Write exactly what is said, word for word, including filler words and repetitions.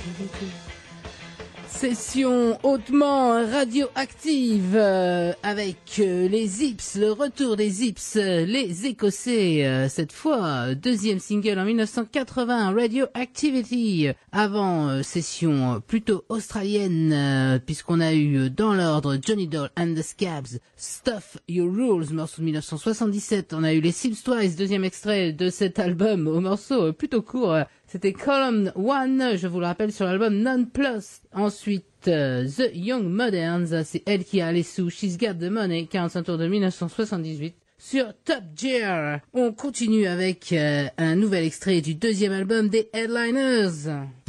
Session hautement radioactive euh, avec euh, les Zips, le retour des Zips, euh, les Écossais, euh, cette fois, deuxième single en mille neuf cent quatre-vingts, Radioactivity. Avant, euh, session plutôt australienne, euh, puisqu'on a eu dans l'ordre Johnny Doll and the Scabs, Stuff Your Rules, morceau de mille neuf cent soixante-dix-sept. On a eu les Sims Twice, deuxième extrait de cet album, au morceau plutôt court. C'était Column one, je vous le rappelle, sur l'album Non Plus. Ensuite, euh, The Young Moderns, c'est elle qui a les sous, She's Got the Money, quarante-cinq tours de mille neuf cent soixante-dix-huit. Sur Top Gear, on continue avec euh, un nouvel extrait du deuxième album des Headliners.